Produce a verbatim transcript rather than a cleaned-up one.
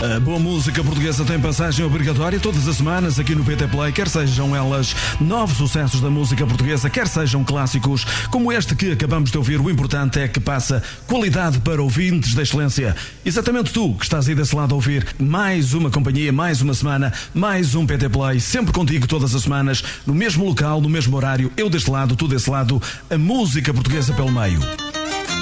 A boa música portuguesa tem passagem obrigatória todas as semanas aqui no P T Play, quer sejam elas novos sucessos da música portuguesa, quer sejam clássicos como este que acabamos de ouvir. O importante é que passa qualidade para ouvintes da excelência. Exatamente tu que estás aí desse lado a ouvir mais uma companhia, mais uma semana, mais um P T Play, sempre contigo todas as semanas, no mesmo local, no mesmo horário, eu deste lado, tu desse lado, a música portuguesa pelo meio.